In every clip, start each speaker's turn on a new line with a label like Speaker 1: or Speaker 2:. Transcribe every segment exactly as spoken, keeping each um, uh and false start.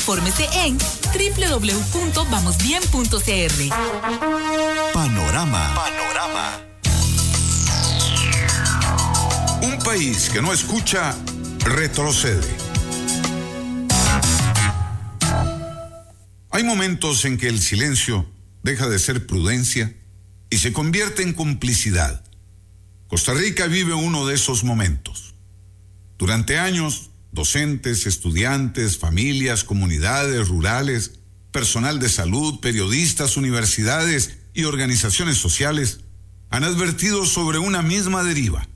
Speaker 1: Infórmese en doble u doble u doble u punto vamos bien punto c r.
Speaker 2: Panorama. Panorama. Un país que no escucha, retrocede. Hay momentos en que el silencio deja de ser prudencia y se convierte en complicidad. Costa Rica vive uno de esos momentos. Durante años, docentes, estudiantes, familias, comunidades rurales, personal de salud, periodistas, universidades y organizaciones sociales han advertido sobre una misma deriva: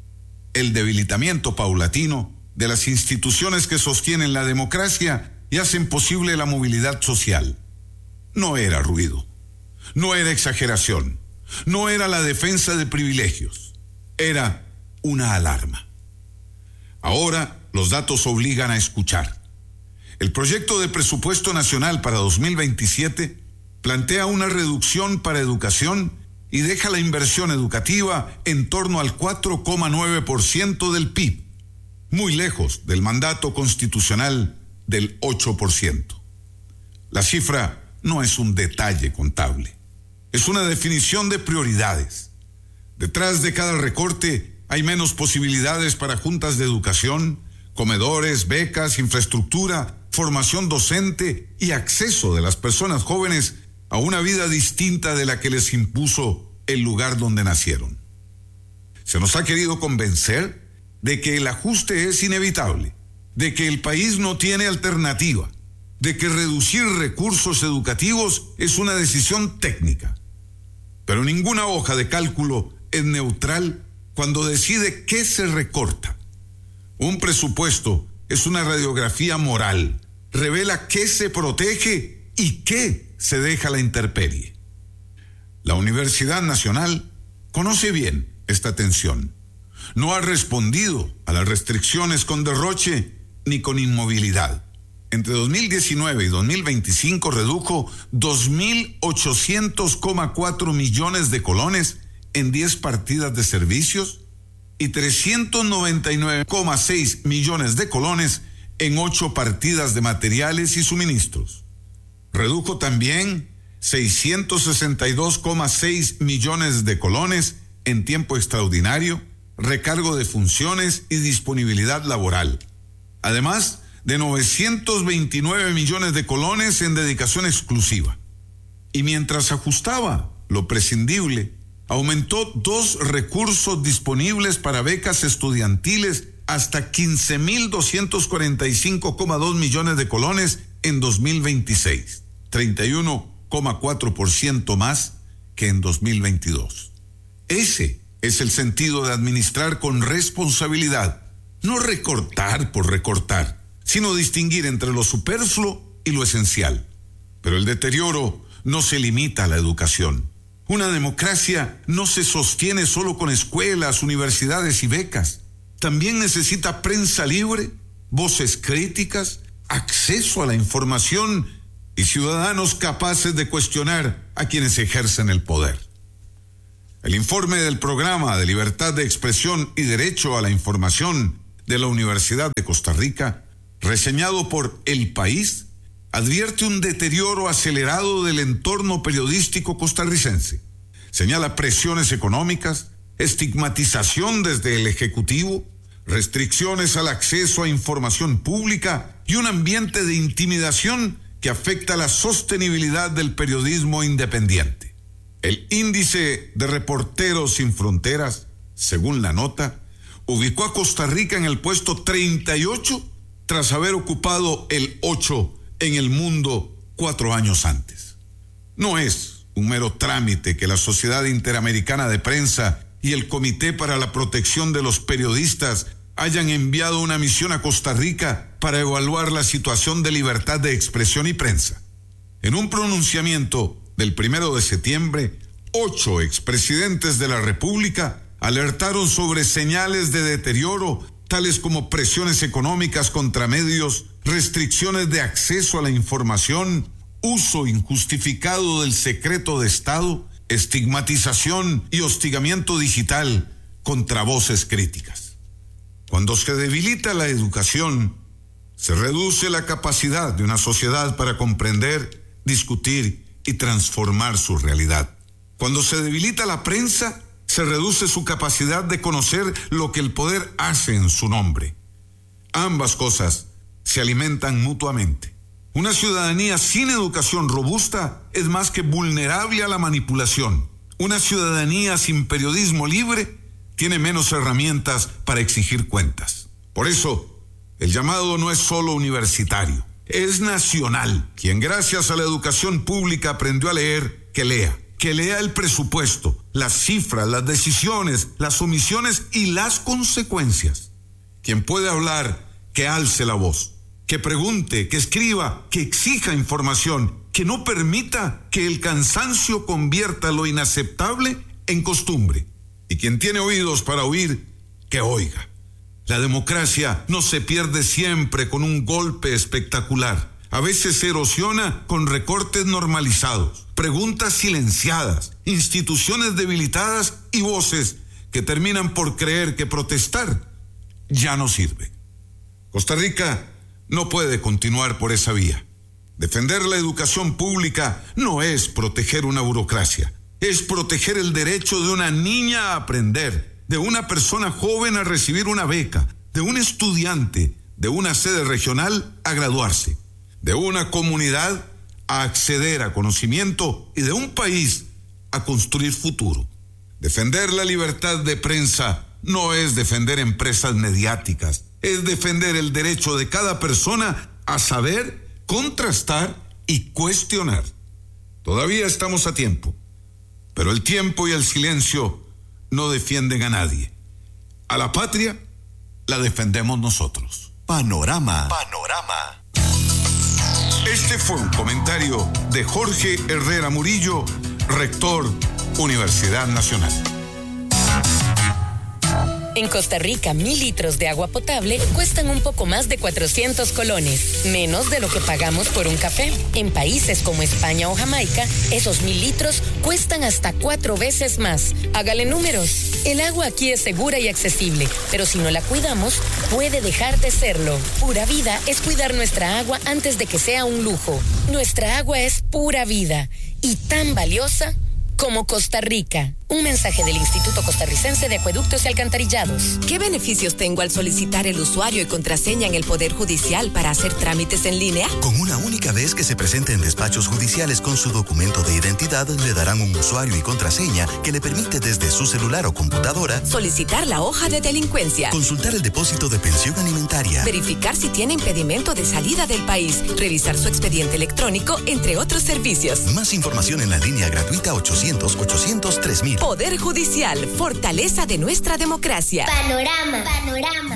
Speaker 2: el debilitamiento paulatino de las instituciones que sostienen la democracia y hacen posible la movilidad social. No era ruido, no era exageración, no era la defensa de privilegios, era una alarma. Ahora los datos obligan a escuchar. El proyecto de presupuesto nacional para dos mil veintisiete plantea una reducción para educación y deja la inversión educativa en torno al cuatro coma nueve por ciento del P I B, muy lejos del mandato constitucional del ocho por ciento. La cifra no es un detalle contable, es una definición de prioridades. Detrás de cada recorte hay menos posibilidades para juntas de educación, comedores, becas, infraestructura, formación docente y acceso de las personas jóvenes a una vida distinta de la que les impuso el lugar donde nacieron. Se nos ha querido convencer de que el ajuste es inevitable, de que el país no tiene alternativa, de que reducir recursos educativos es una decisión técnica. Pero ninguna hoja de cálculo es neutral cuando decide qué se recorta. Un presupuesto es una radiografía moral, revela qué se protege y qué se deja a la intemperie. La Universidad Nacional conoce bien esta tensión. No ha respondido a las restricciones con derroche ni con inmovilidad. Entre dos mil diecinueve y dos mil veinticinco redujo dos mil ochocientos coma cuatro millones de colones en diez partidas de servicios y trescientos noventa y nueve coma seis millones de colones en ocho partidas de materiales y suministros. Redujo también seiscientos sesenta y dos coma seis millones de colones en tiempo extraordinario, recargo de funciones y disponibilidad laboral. Además de novecientos veintinueve millones de colones en dedicación exclusiva. Y mientras ajustaba lo prescindible, aumentó dos recursos disponibles para becas estudiantiles hasta quince mil doscientos cuarenta y cinco coma dos millones de colones en dos mil veintiséis, treinta y uno coma cuatro por ciento más que en dos mil veintidós. Ese es el sentido de administrar con responsabilidad, no recortar por recortar, sino distinguir entre lo superfluo y lo esencial. Pero el deterioro no se limita a la educación. Una democracia no se sostiene solo con escuelas, universidades y becas. También necesita prensa libre, voces críticas, acceso a la información y ciudadanos capaces de cuestionar a quienes ejercen el poder. El informe del Programa de Libertad de Expresión y Derecho a la Información de la Universidad de Costa Rica, reseñado por El País, advierte un deterioro acelerado del entorno periodístico costarricense. Señala presiones económicas, estigmatización desde el Ejecutivo, restricciones al acceso a información pública y un ambiente de intimidación que afecta la sostenibilidad del periodismo independiente. El índice de Reporteros Sin Fronteras, según la nota, ubicó a Costa Rica en el puesto treinta y ocho tras haber ocupado el ocho en el mundo cuatro años antes. No es un mero trámite que la Sociedad Interamericana de Prensa y el Comité para la Protección de los Periodistas hayan enviado una misión a Costa Rica para evaluar la situación de libertad de expresión y prensa. En un pronunciamiento del primero de septiembre, ocho expresidentes de la República alertaron sobre señales de deterioro, tales como presiones económicas contra medios, restricciones de acceso a la información, uso injustificado del secreto de Estado, estigmatización y hostigamiento digital contra voces críticas. Cuando se debilita la educación, se reduce la capacidad de una sociedad para comprender, discutir y transformar su realidad. Cuando se debilita la prensa, se reduce su capacidad de conocer lo que el poder hace en su nombre. Ambas cosas se alimentan mutuamente. Una ciudadanía sin educación robusta es más que vulnerable a la manipulación. Una ciudadanía sin periodismo libre tiene menos herramientas para exigir cuentas. Por eso, el llamado no es solo universitario, es nacional. Quien gracias a la educación pública aprendió a leer, que lea. Que lea el presupuesto, las cifras, las decisiones, las omisiones y las consecuencias. Quien puede hablar, que alce la voz, que pregunte, que escriba, que exija información, que no permita que el cansancio convierta lo inaceptable en costumbre. Y quien tiene oídos para oír, que oiga. La democracia no se pierde siempre con un golpe espectacular. A veces se erosiona con recortes normalizados, preguntas silenciadas, instituciones debilitadas y voces que terminan por creer que protestar ya no sirve. Costa Rica no puede continuar por esa vía. Defender la educación pública no es proteger una burocracia, es proteger el derecho de una niña a aprender, de una persona joven a recibir una beca, de un estudiante de una sede regional a graduarse, de una comunidad a acceder a conocimiento y de un país a construir futuro. Defender la libertad de prensa no es defender empresas mediáticas, es defender el derecho de cada persona a saber, contrastar y cuestionar. Todavía estamos a tiempo, pero el tiempo y el silencio no defienden a nadie. A la patria la defendemos nosotros.
Speaker 3: Panorama. Panorama.
Speaker 2: Este fue un comentario de Jorge Herrera Murillo, rector, Universidad Nacional.
Speaker 4: En Costa Rica, mil litros de agua potable cuestan un poco más de cuatrocientos colones, menos de lo que pagamos por un café. En países como España o Jamaica, esos mil litros cuestan hasta cuatro veces más. Hágale números. El agua aquí es segura y accesible, pero si no la cuidamos, puede dejar de serlo. Pura vida es cuidar nuestra agua antes de que sea un lujo. Nuestra agua es pura vida y tan valiosa como Costa Rica. Un mensaje del Instituto Costarricense de Acueductos y Alcantarillados.
Speaker 5: ¿Qué beneficios tengo al solicitar el usuario y contraseña en el Poder Judicial para hacer trámites en línea?
Speaker 3: Con una única vez que se presente en despachos judiciales con su documento de identidad, le darán un usuario y contraseña que le permite desde su celular o computadora
Speaker 5: solicitar la hoja de delincuencia,
Speaker 3: consultar el depósito de pensión alimentaria,
Speaker 5: verificar si tiene impedimento de salida del país, revisar su expediente electrónico, entre otros servicios.
Speaker 3: Más información en la línea gratuita ochocientos, ochocientos, tres mil.
Speaker 5: Poder Judicial, fortaleza de nuestra democracia.
Speaker 6: Panorama, panorama.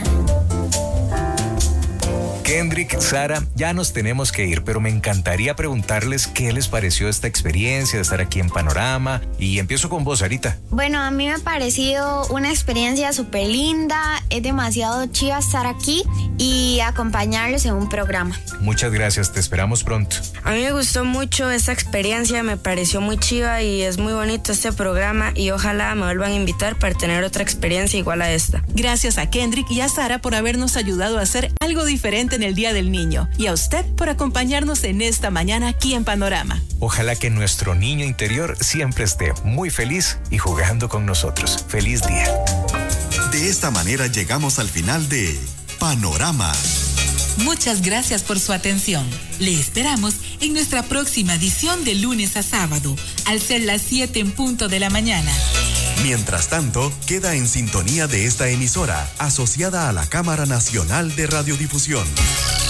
Speaker 7: Kendrick, Sara, ya nos tenemos que ir, pero me encantaría preguntarles qué les pareció esta experiencia de estar aquí en Panorama. Y empiezo con vos, Sarita.
Speaker 6: Bueno, a mí me ha parecido una experiencia súper linda. Es demasiado chiva estar aquí y acompañarles en un programa.
Speaker 7: Muchas gracias, te esperamos pronto.
Speaker 8: A mí me gustó mucho esta experiencia, me pareció muy chiva y es muy bonito este programa y ojalá me vuelvan a invitar para tener otra experiencia igual a esta.
Speaker 1: Gracias a Kendrick y a Sara por habernos ayudado a hacer algo diferente en el Día del Niño y a usted por acompañarnos en esta mañana aquí en Panorama.
Speaker 7: Ojalá que nuestro niño interior siempre esté muy feliz y jugando con nosotros. ¡Feliz día!
Speaker 3: De esta manera llegamos al final de Panorama.
Speaker 1: Muchas gracias por su atención. Le esperamos en nuestra próxima edición de lunes a sábado, al ser las siete en punto de la mañana.
Speaker 3: Mientras tanto, queda en sintonía de esta emisora, asociada a la Cámara Nacional de Radiodifusión.